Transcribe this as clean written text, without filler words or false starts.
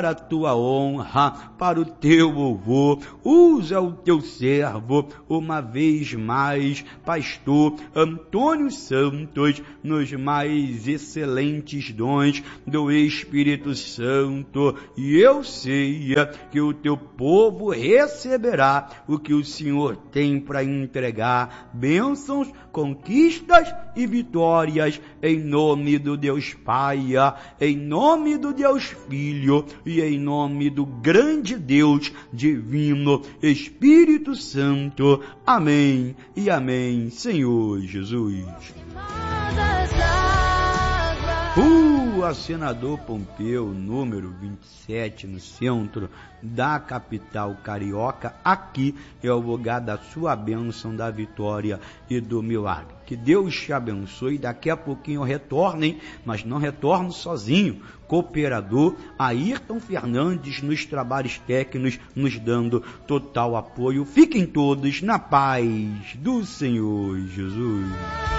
para a tua honra, para o teu louvor. Usa o teu servo, uma vez mais, pastor Antônio Santos, nos mais excelentes dons do Espírito Santo, e eu sei que o teu povo receberá o que o Senhor tem para entregar, bênçãos, conquistas e vitórias, em nome do Deus Pai, em nome do Deus Filho e em nome do grande Deus divino, Espírito Santo. Amém e amém, Senhor Jesus. Rua Senador Pompeu, número 27, no centro da capital carioca. Aqui é o lugar da sua bênção, da vitória e do milagre. Que Deus te abençoe. Daqui a pouquinho eu retorno, hein? Mas não retorno sozinho. Cooperador Ayrton Fernandes nos trabalhos técnicos, nos dando total apoio. Fiquem todos na paz do Senhor Jesus.